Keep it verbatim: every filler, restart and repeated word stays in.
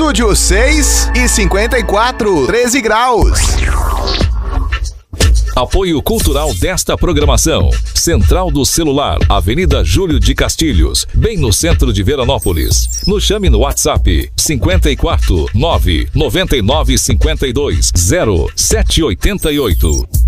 Estúdio seis e cinquenta e quatro, treze graus. Apoio cultural desta programação. Central do Celular, Avenida Júlio de Castilhos, bem no centro de Veranópolis. Nos chame no WhatsApp cinquenta e quatro, nove, noventa e nove, cinquenta e dois, zero sete oito oito.